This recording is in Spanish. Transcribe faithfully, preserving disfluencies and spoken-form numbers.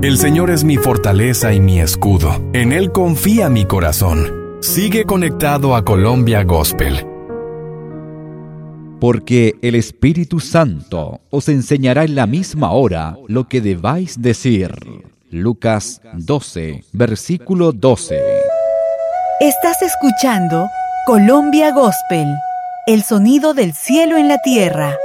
El Señor es mi fortaleza y mi escudo. En Él confía mi corazón. Sigue conectado a Colombia Gospel. Porque el Espíritu Santo os enseñará en la misma hora lo que debáis decir. Lucas doce, versículo doce. Estás escuchando Colombia Gospel, el sonido del cielo en la tierra.